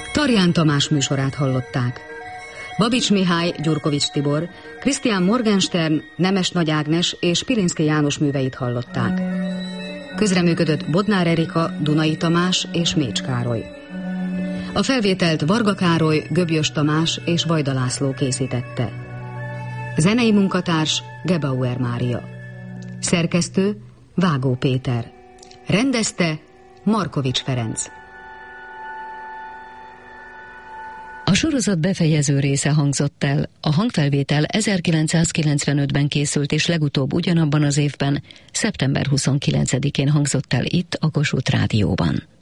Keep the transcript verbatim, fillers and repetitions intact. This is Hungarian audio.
Tarján Tamás műsorát hallották. Babics Mihály, Gyurkovics Tibor, Krisztián Morgenstern, Nemes Nagy Ágnes és Pilinszky János műveit hallották. Közreműködött Bodnár Erika, Dunai Tamás és Mécs Károly. A felvételt Varga Károly, Göbjös Tamás és Vajda László készítette. Zenei munkatárs Gebauer Mária. Szerkesztő Vágó Péter. Rendezte Markovics Ferenc. A sorozat befejező része hangzott el. A hangfelvétel ezerkilencszázkilencvenötben készült, és legutóbb ugyanabban az évben, szeptember huszonkilencedikén hangzott el itt a Kossuth Rádióban.